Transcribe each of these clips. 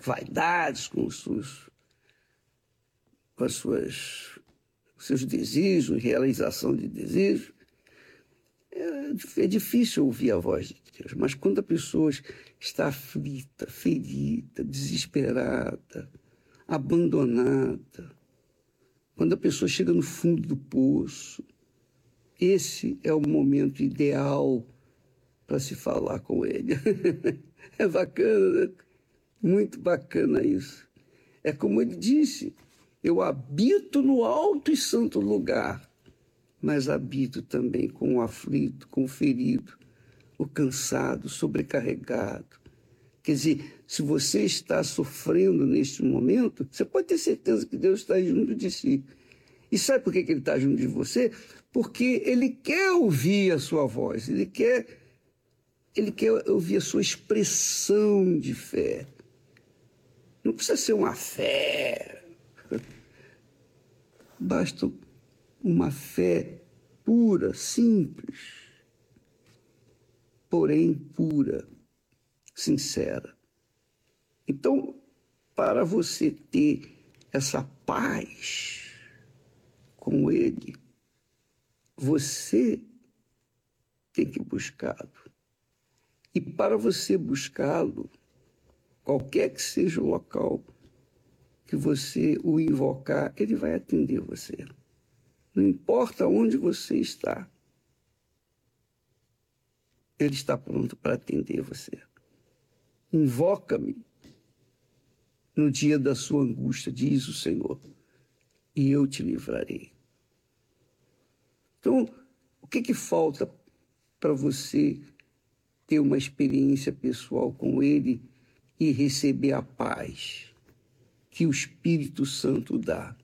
vaidades, com seus desejos, realização de desejos. É difícil ouvir a voz de Deus, mas quando a pessoa está aflita, ferida, desesperada, abandonada, quando a pessoa chega no fundo do poço, esse é o momento ideal para se falar com ele. É bacana, né? Muito bacana isso. É como ele disse, eu habito no alto e santo lugar, mas habito também com o aflito, com o ferido, o cansado, sobrecarregado. Quer dizer, se você está sofrendo neste momento, você pode ter certeza que Deus está junto de si. E sabe por que Ele está junto de você? Porque Ele quer ouvir a sua voz, Ele quer ouvir a sua expressão de fé. Não precisa ser uma fé. Basta uma fé pura, simples, porém pura, sincera. Então, para você ter essa paz com Ele, você tem que buscá-lo. E para você buscá-lo, qualquer que seja o local que você o invocar, Ele vai atender você. Não importa onde você está, Ele está pronto para atender você. Invoca-me no dia da sua angústia, diz o Senhor, e eu te livrarei. Então, o que falta para você ter uma experiência pessoal com Ele e receber a paz que o Espírito Santo dá?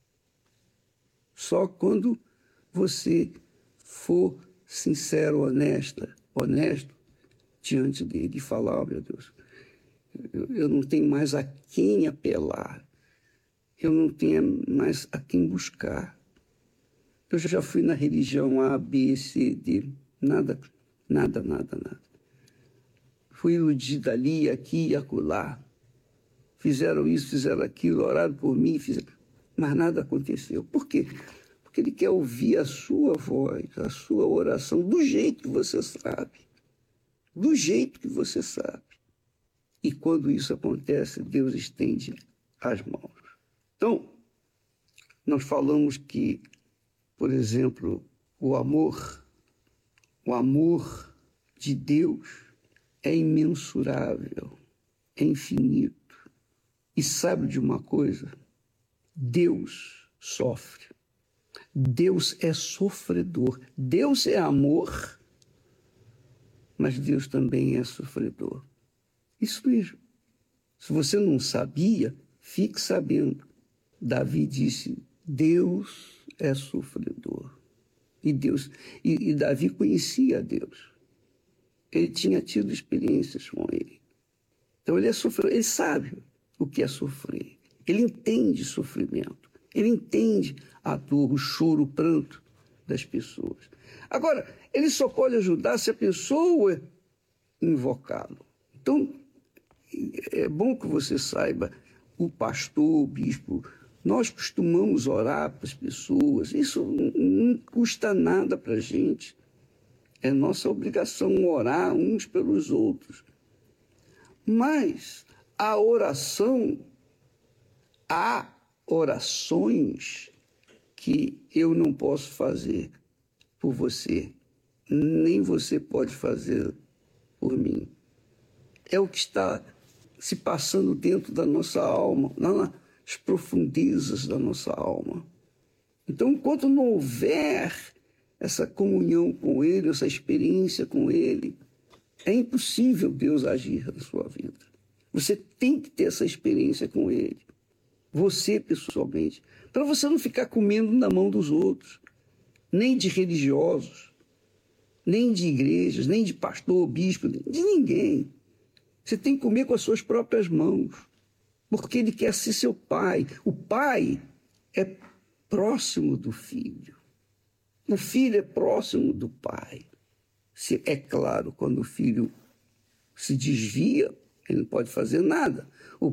Só quando você for sincero, honesto diante dele e falar, oh, meu Deus, eu não tenho mais a quem apelar, eu não tenho mais a quem buscar. Eu já fui na religião A, B, C, D, nada. Fui iludida ali, aqui e acolá. Fizeram isso, fizeram aquilo, oraram por mim, mas nada aconteceu. Por quê? Porque Ele quer ouvir a sua voz, a sua oração, do jeito que você sabe. Do jeito que você sabe. E quando isso acontece, Deus estende as mãos. Então, nós falamos que, por exemplo, o amor de Deus é imensurável, é infinito. E sabe de uma coisa? Deus sofre. Deus é sofredor. Deus é amor, mas Deus também é sofredor. Isso mesmo. Se você não sabia, fique sabendo. Davi disse, Deus é sofredor. E Davi conhecia a Deus. Ele tinha tido experiências com Ele. Então ele é sofredor, ele sabe o que é sofrer. Ele entende sofrimento. Ele entende a dor, o choro, o pranto das pessoas. Agora, ele só pode ajudar se a pessoa invocá-lo. Então, é bom que você saiba, o pastor, o bispo, nós costumamos orar para as pessoas. Isso não custa nada para a gente. É nossa obrigação orar uns pelos outros. Mas a oração, há orações que eu não posso fazer por você, nem você pode fazer por mim. É o que está se passando dentro da nossa alma, nas profundezas da nossa alma. Então, enquanto não houver essa comunhão com Ele, essa experiência com Ele, é impossível Deus agir na sua vida. Você tem que ter essa experiência com Ele. Você, pessoalmente. Para você não ficar comendo na mão dos outros. Nem de religiosos. Nem de igrejas. Nem de pastor, bispo. De ninguém. Você tem que comer com as suas próprias mãos. Porque Ele quer ser seu pai. O pai é próximo do filho. O filho é próximo do pai. É claro, quando o filho se desvia, ele não pode fazer nada. O